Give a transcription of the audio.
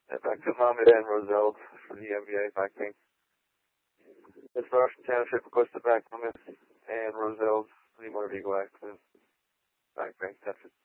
Back to Mohammed and Roselle for the NBA Vikings. It's Russian Township, Augusta Back, and Roselle, the Motor Eagle Accent. Vikings, that's it.